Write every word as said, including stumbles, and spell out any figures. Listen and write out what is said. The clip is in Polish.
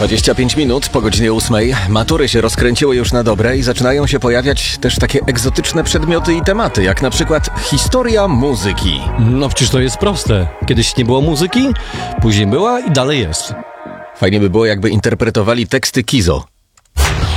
dwadzieścia pięć minut po godzinie ósmej. Matury się rozkręciły już na dobre i zaczynają się pojawiać też takie egzotyczne przedmioty i tematy, jak na przykład historia muzyki. No przecież to jest proste. Kiedyś nie było muzyki, później była i dalej jest. Fajnie by było, jakby interpretowali teksty Kizo.